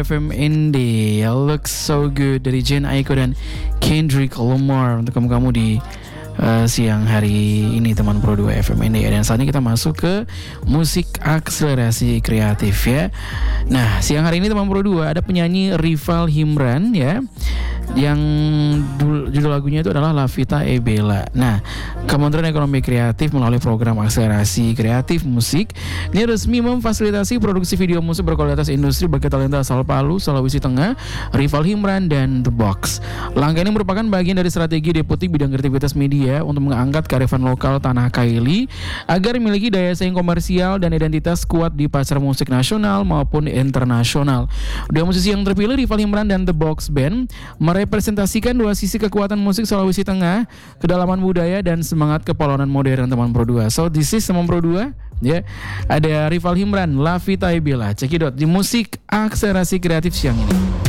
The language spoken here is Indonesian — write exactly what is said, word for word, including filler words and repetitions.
F M N D Looks So Good dari Jane Aiko dan Kendrick Lamar untuk kamu-kamu di uh, siang hari ini teman Pro dua F M N D ya. Dan saat ini kita masuk ke musik akselerasi kreatif ya. Nah siang hari ini teman Pro dua ada penyanyi Rival Himran ya, yang judul lagunya itu adalah La Vita e Bella. Nah, Kementerian Ekonomi Kreatif melalui program akselerasi kreatif musik ini resmi memfasilitasi produksi video musik berkualitas industri bagi talenta asal Palu, Sulawesi Tengah, Rival Himran dan The Box. Langkah ini merupakan bagian dari strategi Deputi Bidang Kreativitas Media untuk mengangkat kearifan lokal tanah Kaili agar memiliki daya saing komersial dan identitas kuat di pasar musik nasional maupun internasional. Dua musisi yang terpilih, Rival Himran dan The Box Band, merepresentasikan dua sisi kekuatan musik Sulawesi Tengah, kedalaman budaya dan semangat kepahlawanan modern teman Pro dua. So this is teman Pro dua ya. Ada Rival Himran, La Vita e Bella. Cekidot di musik akselerasi kreatif siang ini.